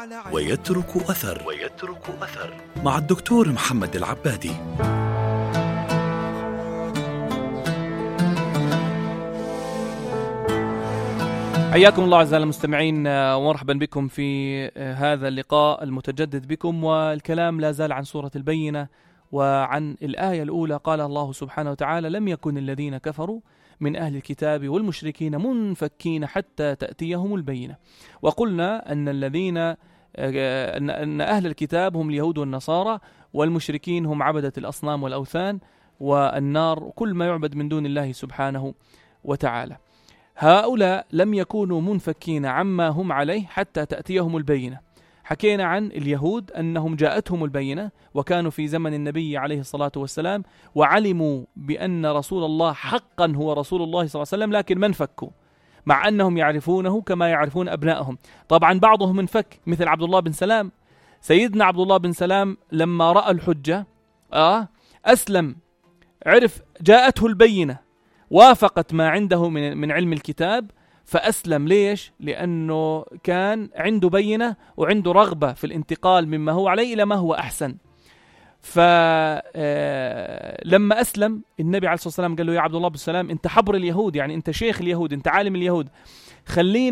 ويترك أثر مع الدكتور محمد العبادي. حياكم الله أعزائي المستمعين، ومرحبا بكم في هذا اللقاء المتجدد بكم، والكلام لا زال عن سورة البينة وعن الآية الأولى. قال الله سبحانه وتعالى: لم يكن الذين كفروا من أهل الكتاب والمشركين منفكين حتى تأتيهم البينة. وقلنا أن أن أهل الكتاب هم اليهود والنصارى، والمشركين هم عبدة الأصنام والأوثان والنار وكل ما يعبد من دون الله سبحانه وتعالى. هؤلاء لم يكونوا منفكين عما هم عليه حتى تأتيهم البينة. حكينا عن اليهود أنهم جاءتهم البينة وكانوا في زمن النبي عليه الصلاة والسلام، وعلموا بأن رسول الله حقا هو رسول الله صلى الله عليه وسلم، لكن ما انفكوا مع أنهم يعرفونه كما يعرفون أبنائهم. طبعا بعضهم انفك، مثل عبد الله بن سلام. سيدنا عبد الله بن سلام لما رأى الحجة أسلم، عرف جاءته البينة، وافقت ما عنده من علم الكتاب، فأسلم. ليش؟ لأنه كان عنده بينة وعنده رغبة في الانتقال مما هو عليه إلى ما هو أحسن. فلما أسلم النبي عليه الصلاة والسلام قال له: يا عبد الله بن سلام، أنت حبر اليهود، يعني أنت شيخ اليهود، أنت عالم اليهود، خلينا